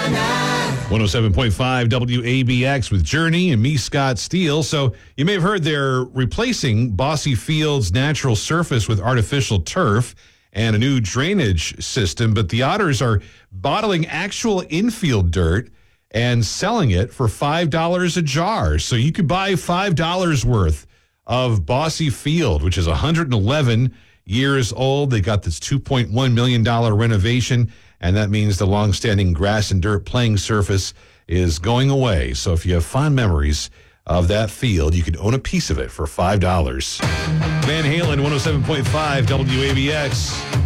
107.5 WABX with Journey and me, Scott Steele. So you may have heard they're replacing Bosse Field's natural surface with artificial turf and a new drainage system, but the Otters are bottling actual infield dirt and selling it for $5 a jar. So you could buy $5 worth of Bosse Field, which is 111 years old. They got this $2.1 million renovation, and that means the longstanding grass and dirt playing surface is going away. So if you have fond memories of that field, you could own a piece of it for $5. Van Halen, 107.5 WABX.